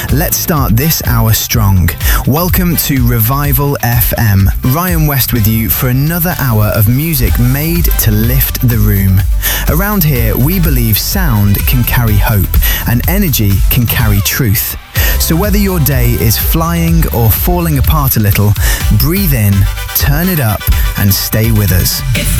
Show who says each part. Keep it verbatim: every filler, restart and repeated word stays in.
Speaker 1: let's start this hour strong. Welcome to Revival F M. Ryan West with you for another hour of music made to lift the room. Around here, we believe sound can carry hope and energy can carry truth. So whether your day is flying or falling apart a little, breathe in, turn it up, and stay with us.